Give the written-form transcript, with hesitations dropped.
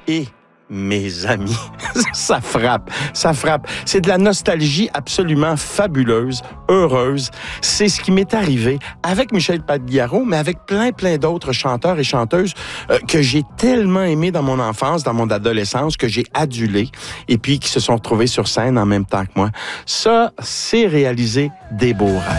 Et mes amis, ça frappe. C'est de la nostalgie absolument fabuleuse, heureuse. C'est ce qui m'est arrivé avec Michel Pagliaro, mais avec plein d'autres chanteurs et chanteuses que j'ai tellement aimés dans mon enfance, dans mon adolescence, que j'ai adulés, et puis qui se sont retrouvés sur scène en même temps que moi. Ça, c'est réaliser des beaux rêves.